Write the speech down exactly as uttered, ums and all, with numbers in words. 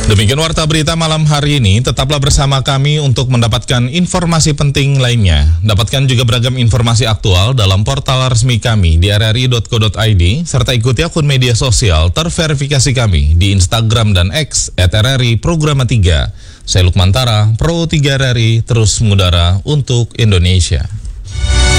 Demikian warta berita malam hari ini. Tetaplah bersama kami untuk mendapatkan informasi penting lainnya. Dapatkan juga beragam informasi aktual dalam portal resmi kami di r r i dot co dot i d serta ikuti akun media sosial terverifikasi kami di Instagram dan X et r r i Programa tiga. Saya Lukman Tara, Pro tiga R R I, terus mengudara untuk Indonesia.